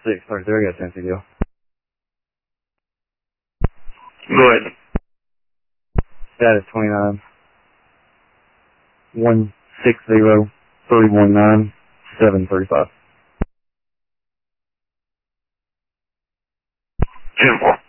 633, I got San Diego. Go ahead. Status 29. 160-319-735. 10-4.